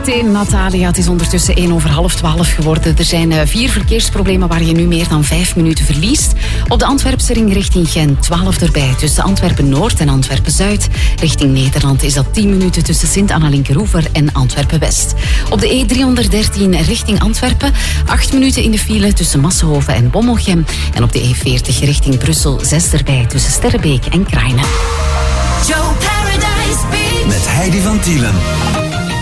Zometeen, Natalia. Het is ondertussen 11:45 geworden. Er zijn 4 verkeersproblemen waar je nu meer dan 5 minuten verliest. Op de Antwerpse ring richting Gent, 12 erbij. Tussen Antwerpen-Noord en Antwerpen-Zuid. Richting Nederland is dat 10 minuten tussen Sint-Anna-Linkeroever en Antwerpen-West. Op de E313 richting Antwerpen, 8 minuten in de file tussen Massenhoven en Bommelgem. En op de E40 richting Brussel, 6 erbij tussen Sterrebeek en Krainen. Joe Paradise Beach. Met Heidi van Tielen.